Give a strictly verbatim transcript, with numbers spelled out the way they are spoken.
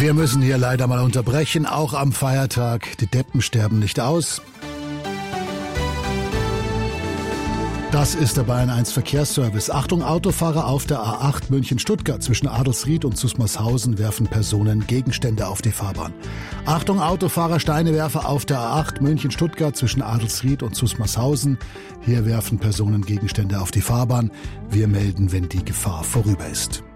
Wir müssen hier leider mal unterbrechen, auch am Feiertag. Die Deppen sterben nicht aus. Das ist der Bayern eins Verkehrsservice. Achtung, Autofahrer auf der A acht München-Stuttgart zwischen Adelsried und Zusmarshausen werfen Personen Gegenstände auf die Fahrbahn. Achtung, Autofahrer, Steinewerfer auf der A acht München-Stuttgart zwischen Adelsried und Zusmarshausen. Hier werfen Personen Gegenstände auf die Fahrbahn. Wir melden, wenn die Gefahr vorüber ist.